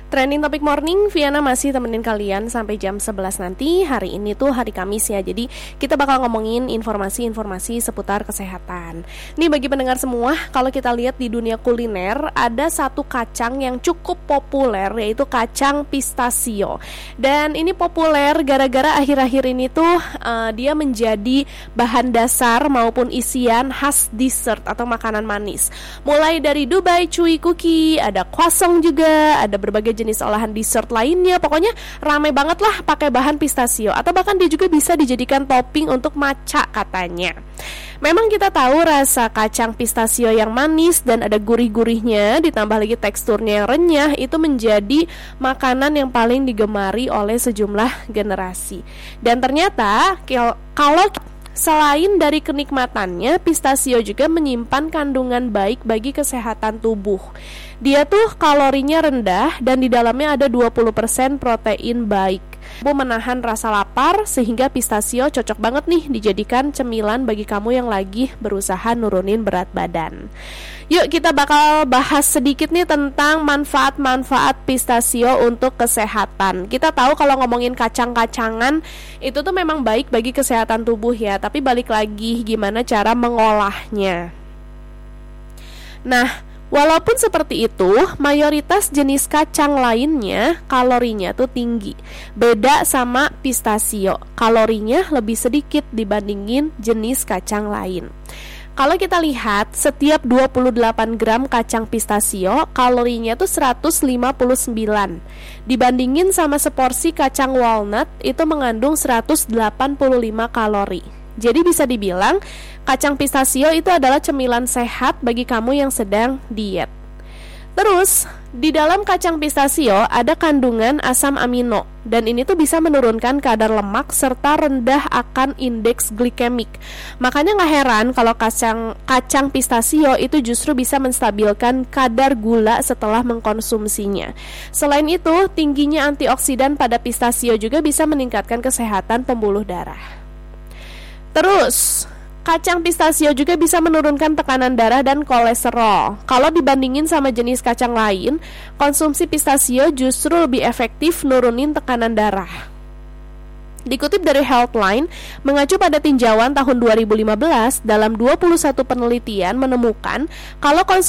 Trending Topic Morning, Viana masih temenin kalian sampai jam 11 nanti. Hari ini tuh hari Kamis ya, jadi kita bakal ngomongin informasi-informasi seputar kesehatan. Nih bagi pendengar semua, kalau kita lihat di dunia kuliner, ada satu kacang yang cukup populer, yaitu kacang pistasio. Dan ini populer gara-gara akhir-akhir ini tuh dia menjadi bahan dasar maupun isian khas dessert atau makanan manis. Mulai dari Dubai Chewy Cookie, ada croissant juga, ada berbagai jenis olahan dessert lainnya. Pokoknya ramai banget lah pakai bahan pistasio. Atau bahkan dia juga bisa dijadikan topping untuk matcha katanya. Memang kita tahu rasa kacang pistasio yang manis dan ada gurih-gurihnya, ditambah lagi teksturnya yang renyah, itu menjadi makanan yang paling digemari oleh sejumlah generasi. Dan ternyata kalau selain dari kenikmatannya, pistasio juga menyimpan kandungan baik bagi kesehatan tubuh. Dia tuh kalorinya rendah dan di dalamnya ada 20% protein baik. Menahan rasa lapar sehingga pistasio cocok banget nih dijadikan cemilan bagi kamu yang lagi berusaha nurunin berat badan. Yuk kita bakal bahas sedikit nih tentang manfaat-manfaat pistasio untuk kesehatan. Kita tahu kalau ngomongin kacang-kacangan itu tuh memang baik bagi kesehatan tubuh ya, tapi balik lagi gimana cara mengolahnya. Nah, walaupun seperti itu, mayoritas jenis kacang lainnya kalorinya tuh tinggi. Beda sama pistasio, kalorinya lebih sedikit dibandingin jenis kacang lain. Kalau kita lihat, setiap 28 gram kacang pistasio, kalorinya tuh 159. Dibandingin sama seporsi kacang walnut, itu mengandung 185 kalori. Jadi bisa dibilang, kacang pistasio itu adalah cemilan sehat bagi kamu yang sedang diet. Terus, di dalam kacang pistasio ada kandungan asam amino, dan ini tuh bisa menurunkan kadar lemak serta rendah akan indeks glikemik. Makanya gak heran kalau kacang pistasio itu justru bisa menstabilkan kadar gula setelah mengkonsumsinya. Selain itu, tingginya antioksidan pada pistasio juga bisa meningkatkan kesehatan pembuluh darah. Terus, kacang pistasio juga bisa menurunkan tekanan darah dan kolesterol. Kalau dibandingin sama jenis kacang lain, konsumsi pistasio justru lebih efektif nurunin tekanan darah. Dikutip dari Healthline, mengacu pada tinjauan tahun 2015, dalam 21 penelitian menemukan kalau